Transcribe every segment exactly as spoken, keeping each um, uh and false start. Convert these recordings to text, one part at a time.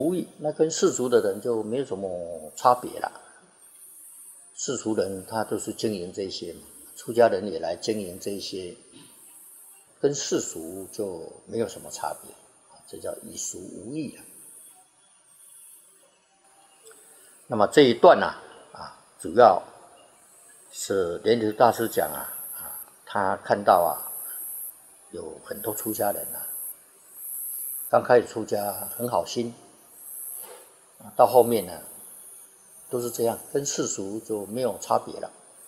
无益，那跟世俗的人就没有什么差别了。世俗人他都是经营这些嘛，出家人也来经营这些，跟世俗就没有什么差别，这叫以俗无异啊。那么这一段呢、啊，啊，主要是莲池大师讲啊，啊，他看到啊，有很多出家人啊，刚开始出家很好心，到后面呢，都是这样，跟世俗就没有差别了，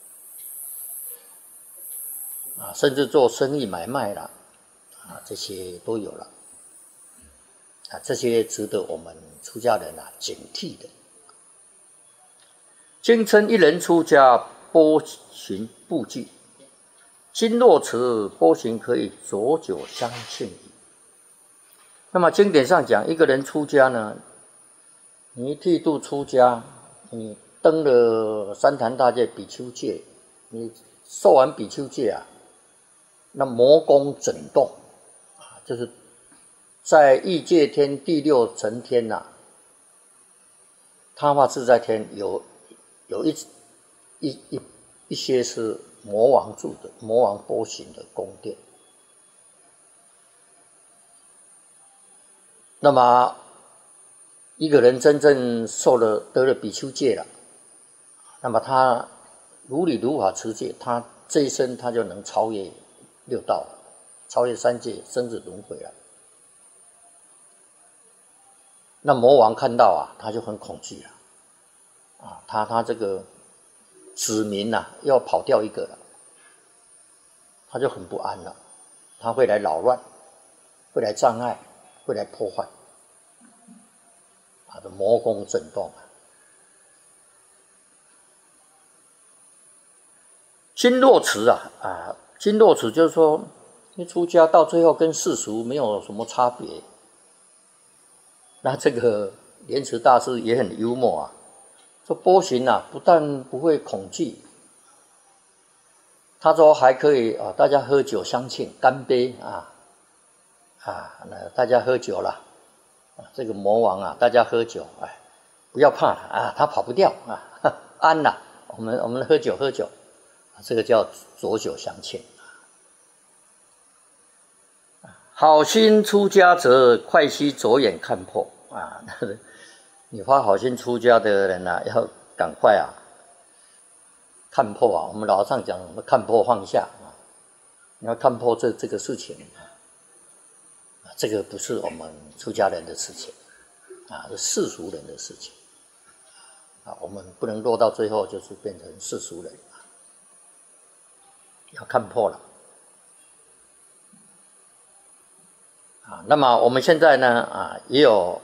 啊，甚至做生意买卖了，啊，这些都有了，啊，这些值得我们出家人啊警惕的。经称一人出家，波行不惧。经若此，波行可以浊酒相庆矣。那么经典上讲，一个人出家呢，你剃度出家，你登了三坛大戒、比丘戒，你受完比丘戒啊，那魔宫整动啊，就是在欲界天第六层天呐、啊，他化自在天有有一一一一些是魔王住的，魔王波行的宫殿。那么一个人真正受了得了比丘戒了，那么他如理如法持戒，他这一生他就能超越六道，超越三界生死轮回了。那魔王看到啊，他就很恐惧了，啊，他他这个子民呐、啊、要跑掉一个了，他就很不安了，他会来扰乱，会来障碍，会来破坏，啊，这魔宫震动啊。经络持啊，啊，经络持就是说，你出家到最后跟世俗没有什么差别。那这个莲池大师也很幽默啊，说波行啊，不但不会恐惧，他说还可以啊，大家喝酒相庆，干杯啊啊，那大家喝酒了，啊，这个魔王啊，大家喝酒，哎，不要怕了啊，他跑不掉啊，安了，我们我们喝酒喝酒，这个叫浊酒相庆。好心出家者，快须着眼看破啊！你发好心出家的人啊，要赶快啊，看破啊！我们老上讲，我们看破放下啊，你要看破这这个事情啊，这个不是我们出家人的事情啊，是世俗人的事情啊，我们不能落到最后就是变成世俗人啊，要看破了。啊，那么我们现在呢，啊，也有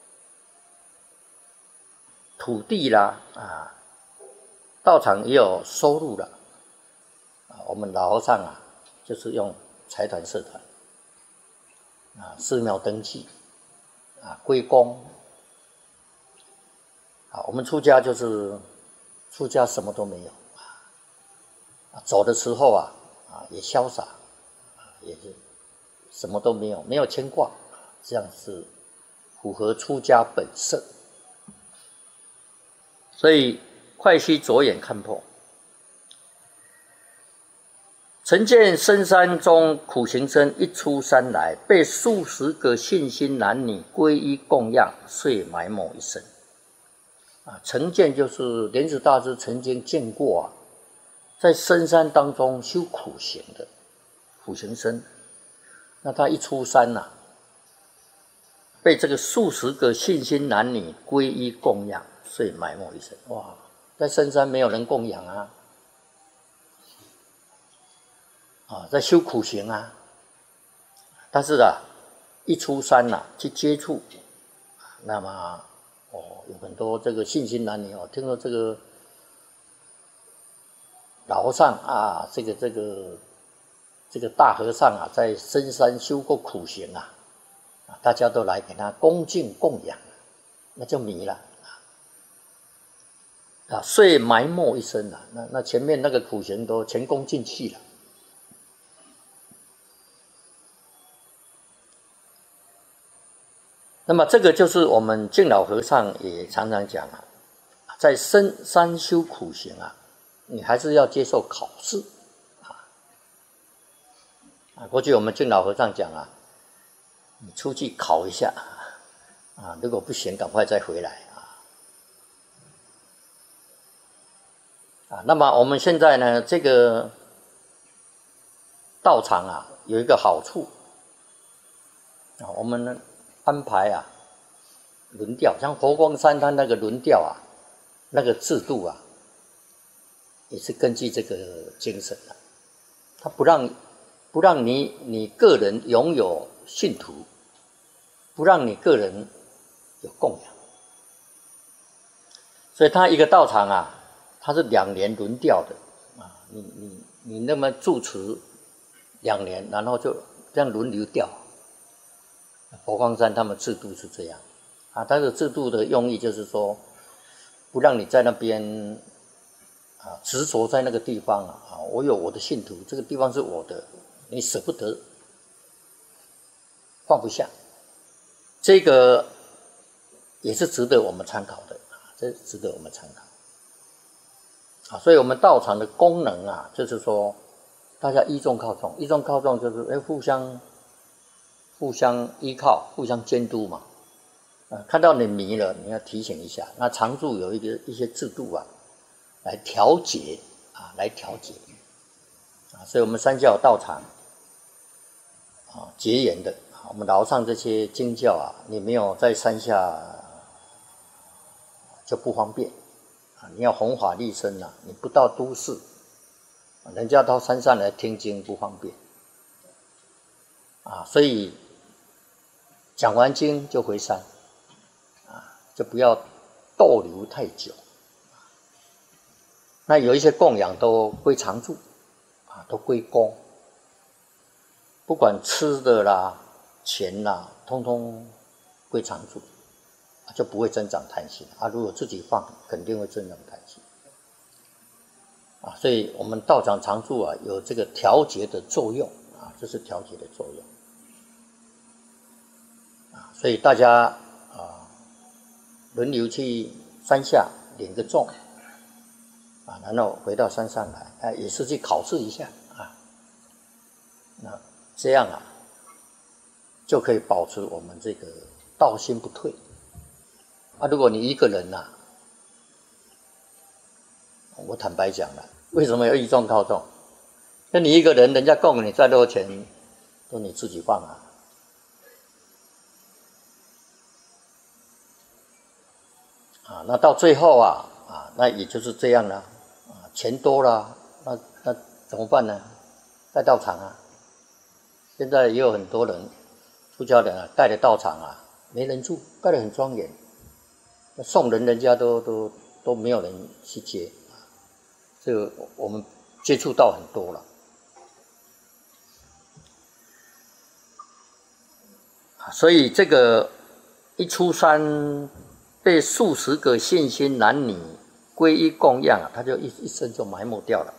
土地啦，啊，道场也有收入了，啊，我们老和尚啊，就是用财团社团，啊，寺庙登记，啊，归公，啊，我们出家就是出家什么都没有，啊，走的时候啊，啊，也潇洒，啊，也是。什么都没有，没有牵挂，这样是符合出家本色。所以快须着眼看破。曾见深山中苦行僧一出山来，被数十个信心男女皈依供养，遂埋没一生。啊，曾见就是莲池大师曾经见过啊，在深山当中修苦行的苦行僧。那他一出山呐、啊，被这个数十个信心男女皈依供养，遂埋没一生。哇，在深山没有人供养啊，啊，在修苦行啊。但是啊，一出山呐、啊，去接触，那么哦，有很多这个信心男女哦，听说这个老和尚啊，这个这个。这个大和尚啊，在深山修过苦行啊，大家都来给他恭敬供养，那就迷了啊，遂埋没一生了。那那前面那个苦行都前功尽弃了。 那么这个就是我们敬老和尚也常常讲啊，在深山修苦行啊，你还是要接受考试啊。啊，过去我们敬老和尚讲啊，你出去考一下啊，如果不行，赶快再回来啊。啊，那么我们现在呢，这个道场啊，有一个好处啊，我们呢安排啊轮调，像佛光山它那个轮调啊，那个制度啊，也是根据这个精神啊，它不让不让你你个人拥有信徒，不让你个人有供养，所以它一个道场啊，它是两年轮调的啊，你你你那么住持两年，然后就这样轮流调。佛光山他们制度是这样啊，它的制度的用意就是说，不让你在那边啊执着在那个地方啊，啊我有我的信徒，这个地方是我的，你舍不得，放不下，这个也是值得我们参考的啊，这值得我们参考啊。所以我们道场的功能啊，就是说大家依众靠众，依众靠众就是哎互相。互相依靠，互相监督嘛。啊，看到你迷了，你要提醒一下。那常住有一个一些制度啊，来调节啊，来调节啊。所以我们三教道场啊，结缘的。我们楼上这些经教啊，你没有在山下就不方便啊。你要弘法利生啊，你不到都市，人家到山上来听经不方便啊，所以。讲完经就回山，啊，就不要逗留太久。那有一些供养都归常住，啊，都归公，不管吃的啦、钱啦，通通归常住，就不会增长贪心啊。如果自己放，肯定会增长贪心啊。所以我们道场常住啊，有这个调节的作用啊，这是调节的作用。所以大家啊，轮流去山下领个众啊，然后回到山上来，啊，也是去考试一下啊。那这样啊，就可以保持我们这个道心不退啊。如果你一个人呐、啊，我坦白讲了，为什么要依众靠众？那你一个人，人家供你再多钱，都你自己放啊。啊，那到最后啊，啊，那也就是这样了，啊，钱多了，那那怎么办呢？盖道场啊！现在也有很多人，出家人啊，盖的道场啊，没人住，盖得很庄严，送人人家都都都没有人去接，这个我们接触到很多了。所以这个一出山。被数十个信心男女皈依供养啊，他就一一生就埋没掉了。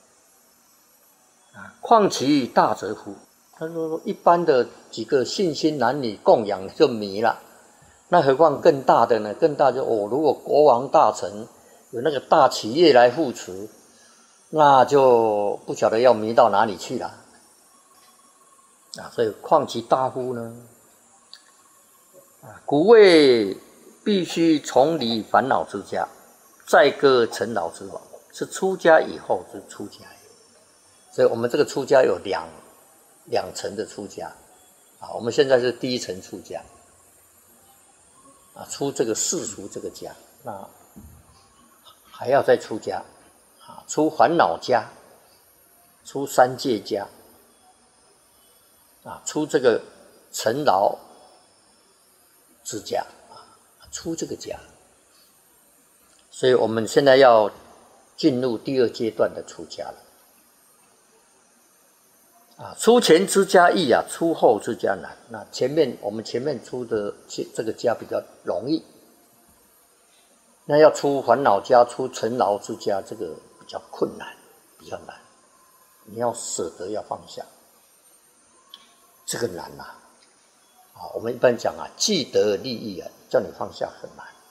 啊，况其大则乎？他说一般的几个信心男女供养就迷了，那何况更大的呢？更大就哦，如果国王大臣有那个大企业来扶持，那就不晓得要迷到哪里去了。啊，所以况其大乎呢？啊，古谓。必须从离烦恼之家，再割尘劳之网，是出家以后之出家。所以我们这个出家有两两层的出家啊，我们现在是第一层出家啊，出这个世俗这个家，那还要再出家啊，出烦恼家，出三界家啊，出这个尘劳之家。出这个家，所以我们现在要进入第二阶段的出家了。啊，出前之家易啊，出后之家难。那前面我们前面出的这个家比较容易，那要出烦恼家、出尘劳之家，这个比较困难，比较难。你要舍得，要放下，这个难啊。 啊，我们一般讲啊，既得利益啊，叫你放下很难。